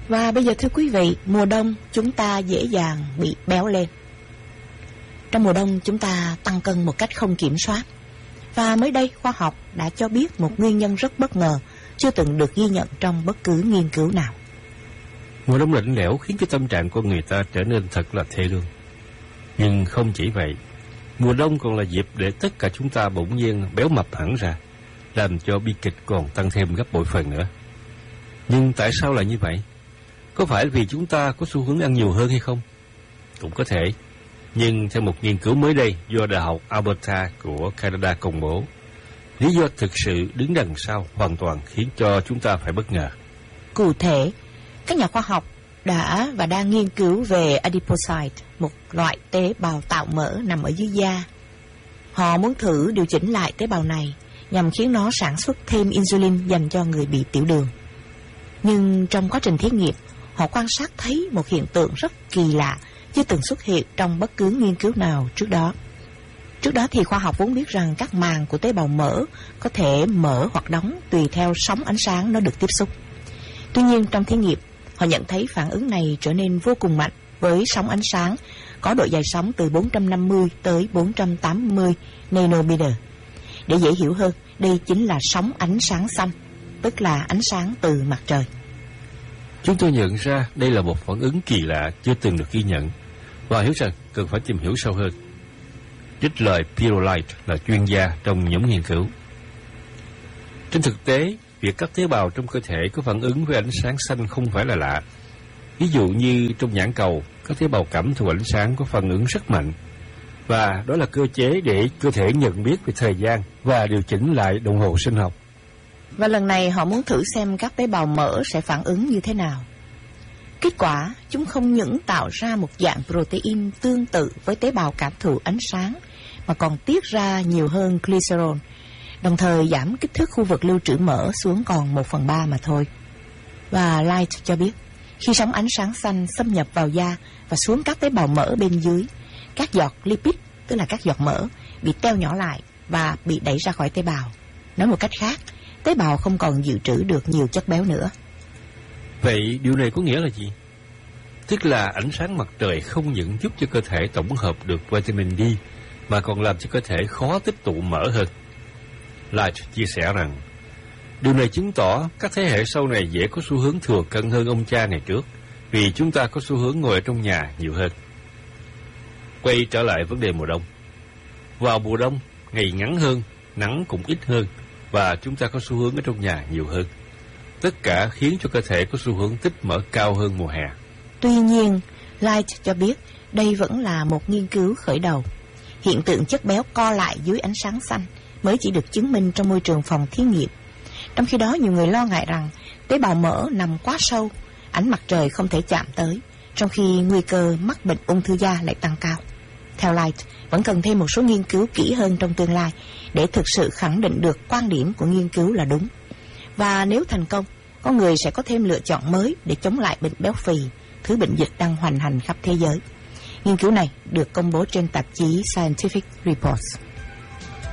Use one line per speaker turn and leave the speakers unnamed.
Và bây giờ thưa quý vị, mùa đông chúng ta dễ dàng bị béo lên. Trong mùa đông chúng ta tăng cân một cách không kiểm soát. Và mới đây khoa học đã cho biết một nguyên nhân rất bất ngờ, chưa từng được ghi nhận trong bất cứ nghiên cứu nào.
Mùa đông lạnh lẽo khiến cho tâm trạng của người ta trở nên thật là thê lương. Nhưng không chỉ vậy, mùa đông còn là dịp để tất cả chúng ta bỗng nhiên béo mập hẳn ra, làm cho bi kịch còn tăng thêm gấp bội phần nữa. Nhưng tại sao lại như vậy? Có phải vì chúng ta có xu hướng ăn nhiều hơn hay không? Cũng có thể. Nhưng theo một nghiên cứu mới đây do Đại học Alberta của Canada công bố, lý do thực sự đứng đằng sau hoàn toàn khiến cho chúng ta phải bất ngờ.
Cụ thể, các nhà khoa học đã và đang nghiên cứu về adipocyte, một loại tế bào tạo mỡ nằm ở dưới da. Họ muốn thử điều chỉnh lại tế bào này nhằm khiến nó sản xuất thêm insulin dành cho người bị tiểu đường. Nhưng trong quá trình thí nghiệm, họ quan sát thấy một hiện tượng rất kỳ lạ, chưa từng xuất hiện trong bất cứ nghiên cứu nào trước đó. Trước đó thì khoa học vốn biết rằng các màng của tế bào mỡ có thể mở hoặc đóng tùy theo sóng ánh sáng nó được tiếp xúc. Tuy nhiên trong thí nghiệm, họ nhận thấy phản ứng này trở nên vô cùng mạnh với sóng ánh sáng có độ dài sóng từ 450 tới 480 nanometer. Để dễ hiểu hơn, đây chính là sóng ánh sáng xanh, tức là ánh sáng từ mặt trời.
Chúng tôi nhận ra đây là một phản ứng kỳ lạ chưa từng được ghi nhận và hiểu rằng cần phải tìm hiểu sâu hơn. Trích lời Peter Light là chuyên gia trong nhóm nghiên cứu. Trên thực tế, việc các tế bào trong cơ thể có phản ứng với ánh sáng xanh không phải là lạ. Ví dụ như trong nhãn cầu, các tế bào cảm thụ ánh sáng có phản ứng rất mạnh. Và đó là cơ chế để cơ thể nhận biết về thời gian và điều chỉnh lại đồng hồ sinh học.
Và lần này họ muốn thử xem các tế bào mỡ sẽ phản ứng như thế nào. Kết quả, chúng không những tạo ra một dạng protein tương tự với tế bào cảm thụ ánh sáng, mà còn tiết ra nhiều hơn glycerol, đồng thời giảm kích thước khu vực lưu trữ mỡ xuống còn 1/3 mà thôi. Và Light cho biết, khi sóng ánh sáng xanh xâm nhập vào da và xuống các tế bào mỡ bên dưới, các giọt lipid, tức là các giọt mỡ, bị teo nhỏ lại và bị đẩy ra khỏi tế bào. Nói một cách khác, tế bào không còn dự trữ được nhiều chất béo nữa.
Vậy điều này có nghĩa là gì? Tức là ánh sáng mặt trời không những giúp cho cơ thể tổng hợp được vitamin D, mà còn làm cho cơ thể khó tích tụ mỡ hơn. Light chia sẻ rằng, điều này chứng tỏ các thế hệ sau này dễ có xu hướng thừa cân hơn ông cha ngày trước, vì chúng ta có xu hướng ngồi ở trong nhà nhiều hơn. Quay trở lại vấn đề mùa đông. Vào mùa đông, ngày ngắn hơn, nắng cũng ít hơn, và chúng ta có xu hướng ở trong nhà nhiều hơn. Tất cả khiến cho cơ thể có xu hướng tích mỡ cao hơn mùa hè.
Tuy nhiên, Light cho biết đây vẫn là một nghiên cứu khởi đầu. Hiện tượng chất béo co lại dưới ánh sáng xanh mới chỉ được chứng minh trong môi trường phòng thí nghiệm. Trong khi đó, nhiều người lo ngại rằng tế bào mỡ nằm quá sâu, ánh mặt trời không thể chạm tới, trong khi nguy cơ mắc bệnh ung thư da lại tăng cao. Theo Light, vẫn cần thêm một số nghiên cứu kỹ hơn trong tương lai để thực sự khẳng định được quan điểm của nghiên cứu là đúng. Và nếu thành công, con người sẽ có thêm lựa chọn mới để chống lại bệnh béo phì, thứ bệnh dịch đang hoành hành khắp thế giới. Nghiên cứu này được công bố trên tạp chí Scientific Reports.